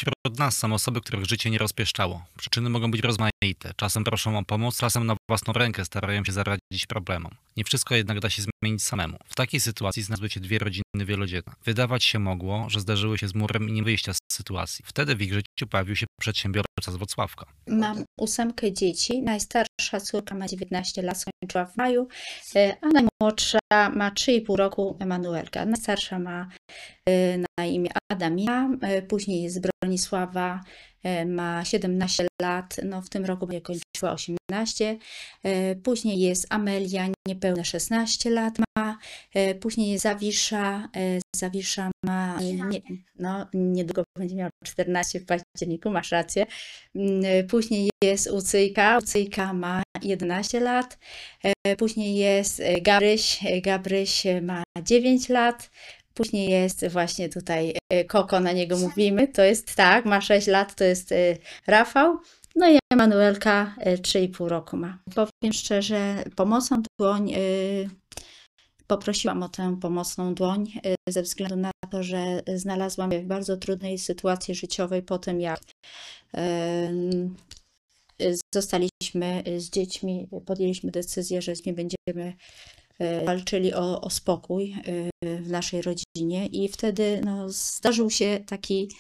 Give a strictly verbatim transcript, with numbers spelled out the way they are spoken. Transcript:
Wśród nas są osoby, których życie nie rozpieszczało. Przyczyny mogą być rozmaite. Czasem proszą o pomoc, czasem na własną rękę starają się zaradzić problemom. Nie wszystko jednak da się zmienić samemu. W takiej sytuacji znalazły się dwie rodziny wielodzietne. Wydawać się mogło, że zdarzyły się z murem i nie wyjścia z sytuacji. Wtedy w ich życiu pojawił się przedsiębiorca z Włocławka. Mam ósemkę dzieci. Najstarsza córka ma dziewiętnaście lat, skończyła w maju, a najmłodsza ma trzy i pół roku, Emanuelka. Najstarsza ma na imię Adamia, później jest Bronisława, ma siedemnaście lat, no w tym roku będzie kończyła osiemnaście. Później jest Amelia, niespełna szesnaście lat ma. Później jest Zawisza, Zawisza ma, nie, no niedługo będzie miała czternaście w październiku, masz rację. Później jest Ucyjka, Ucyjka ma jedenaście lat. Później jest Gabryś, Gabryś ma dziewięć lat. Później jest właśnie tutaj Koko, na niego mówimy, to jest tak, ma sześć lat, to jest Rafał. No i Emanuelka trzy i pół roku ma. Powiem szczerze, pomocną dłoń, poprosiłam o tę pomocną dłoń ze względu na to, że znalazłam się w bardzo trudnej sytuacji życiowej po tym, jak zostaliśmy z dziećmi, podjęliśmy decyzję, że z nimi będziemy walczyli o, o spokój w naszej rodzinie i wtedy no, zdarzył się taki